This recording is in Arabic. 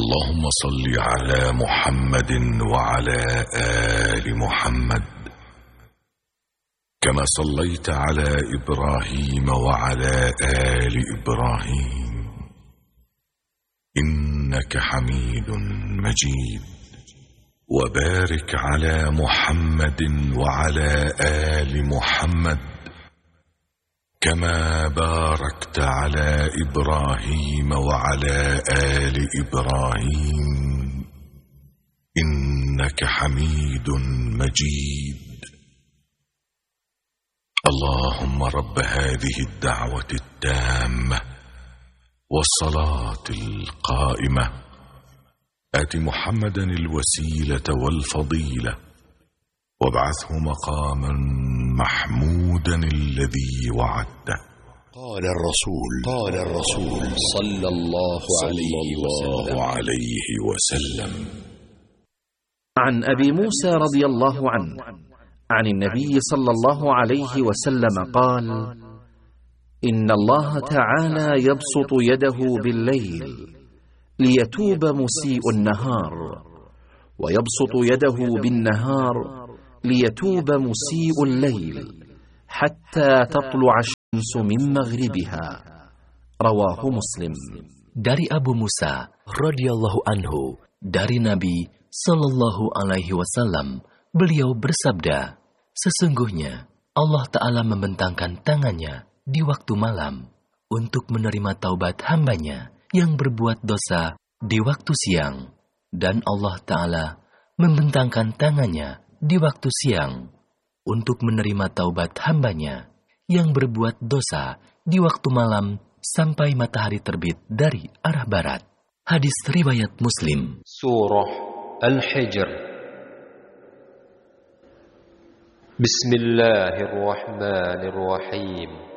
اللهم صل على محمد وعلى آل محمد كما صليت على إبراهيم وعلى آل إبراهيم إنك حميد مجيد. وبارك على محمد وعلى آل محمد كما باركت على إبراهيم وعلى آل إبراهيم إنك حميد مجيد. اللهم رب هذه الدعوة التامة والصلاة القائمة آت محمدا الوسيلة والفضيلة وابعثه مقاما محمودا الذي وعدته. قال الرسول صلى الله عليه وسلم. عن أبي موسى رضي الله عنه عن النبي صلى الله عليه وسلم قال: إن الله تعالى يبسط يده بالليل ليتوب مسيء النهار، ويبسط يده بالنهار ليتوب مسيء الليل حتى تطلع الشمس من مغربها. رواه مسلم. Dari Abu Musa radhiyallahu anhu, dari Nabi sallallahu alaihi wasallam, beliau bersabda, sesungguhnya Allah Ta'ala membentangkan tangannya di waktu malam untuk menerima taubat hambanya yang berbuat dosa di waktu siang, dan Allah Ta'ala membentangkan tangannya di waktu siang untuk menerima taubat hambanya yang berbuat dosa di waktu malam sampai matahari terbit dari arah barat. Hadis riwayat Muslim. Surah Al-Hijr. Bismillahirrahmanirrahim.